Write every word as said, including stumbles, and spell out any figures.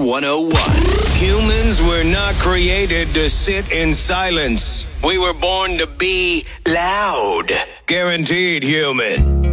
one oh one. Humans were not created to sit in silence. We were born to be loud. Guaranteed human.